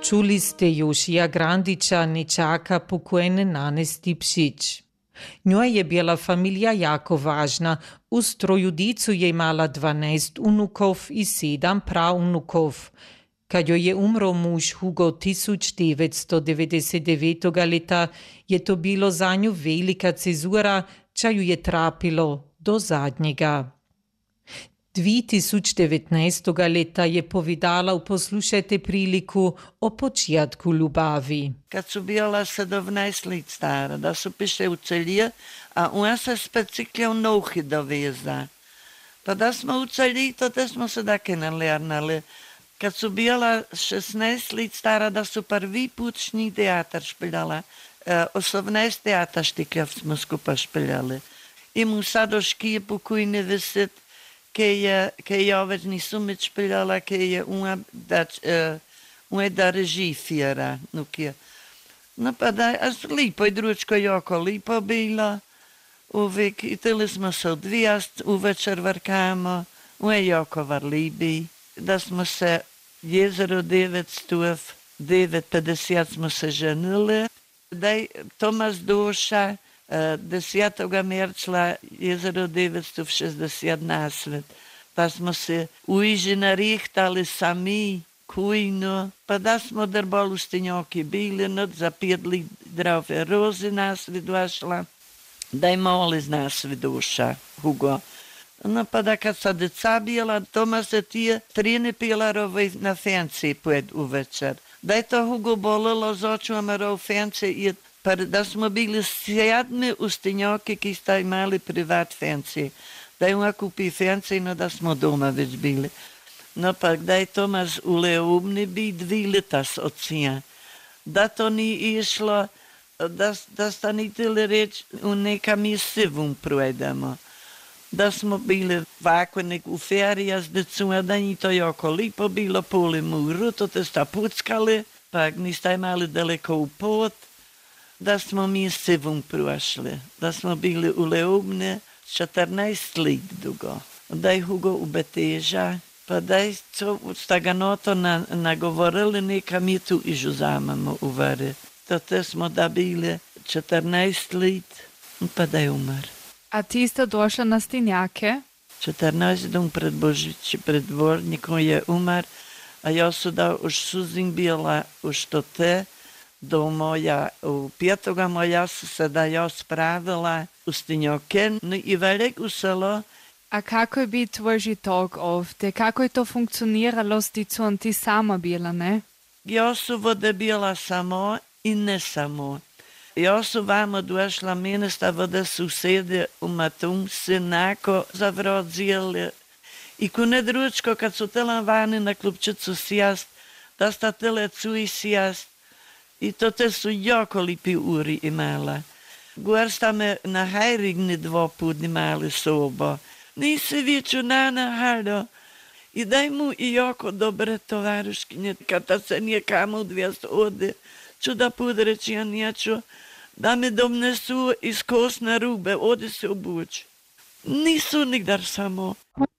Čuli ste Jošija Grandića, nečaka pokojne Nane Stipšić. Njoj je bila familija jako važna. Uz trojudicu je imala 12 unukov i 7 pravnukov. Kad joj je umro muž Hugo 1999. leta, je to bilo za nju velika cezura, ča ju je trapilo do zadnjega. 2019. leta je povedala, poslušajte priliku o početku ljubavi. Kad su bila 17 let stara, da su piše u celije, a on se speciklja u nohi doveza. Pa da smo u celiji, to te smo se dake nalernali. Kad su bila 16 let stara, da su prvi put šni teatr špiljala. 18 teatrštikov smo skupa špiljali. I mu sadoški pokojni visit, ki je već nisu mi špiljala, ki je da režifira. No pa da, lipo je dručko jako lipo bilo. Uvijek, i tili smo se odvijast, uvečer varkamo, je jako varlibi. Da smo se jezero 950 smo se ženili. Da je Tomas doša 10. mercla jezero 960 na svet. Pa smo se uiži narihtali sami, kujno. Pa da smo drbol u stinjoki bili, no za 5 let drave rozi na svet došla. Da je moli z nas doša, Hugo. No pa da kad sa deca bila, Tomas se tije 3 pilarovi na fenci pojed uvečer. Da je to Hugo bolilo z očima u fenci i da smo bili 7 u stinjoki ki sta imali privat fenci. Da je on kupi fenci, no da smo doma već bili. No pa da je Tomas u Leumni bi 2 leta s ocija. Da to nije išlo, da sta nitili reći u neka mi sivum projedemo. Da smo bili ovako u ferija s decuma, da ni to jako lipo bilo, poli muru, to te sta puckali, pa nista imali daleko u pot, da smo mi sivum prošli, da smo bili u Leumne 14 let dugo. Da je Hugo u Beteža, pa da je sta ga noto nagovorili, neka mi tu ižu zamamo u Vare. To te smo da bili 14 let, pa da je umar. A ti ste došla na stinjake? 14 dom pred Božić, pred dvornikom je umar, a ja su da už suzim bila u što te, do moja, u 5. moja su se da ja spravila u stinjoke, no i velik u selo. A kako je bil tvoj žitok ovdje? Kako je to funkcioniralo s ticom ti sama bila, ne? Ja su vode bila samo i ne samo. Ja su vamo došla ministra vode susede u Matum sinako zavrodzili. I kune dručko, kad su tela vani na klupčicu sjast, da sta tele cuj sjast. I to te su jako lipi uri imala. Gor sta me na hajrigni 2 put imali sobo. Nisi viću nana halo. I daj mu i jako dobre tovaruškinje, kada se nije kamo 200 ode. Ću da pudreći, ja nijaču, da me domnesu iz kosne rube, ode se obući. Nisu nigdar samo.